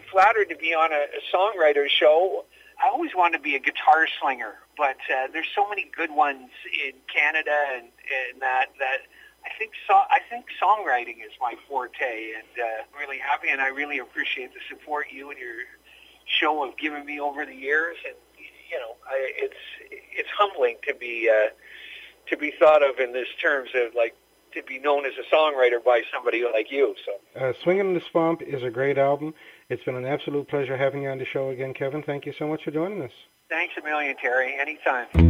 flattered to be on a songwriter show. I always wanted to be a guitar slinger, but there's so many good ones in Canada, and that I think songwriting is my forte, and really happy, and I really appreciate the support you and your show have given me over the years, and it's humbling to be thought of in this terms of like to be known as a songwriter by somebody like you. So, Swingin' in the Swamp is a great album. It's been an absolute pleasure having you on the show again, Kevin. Thank you so much for joining us. Thanks a million, Terry. Anytime.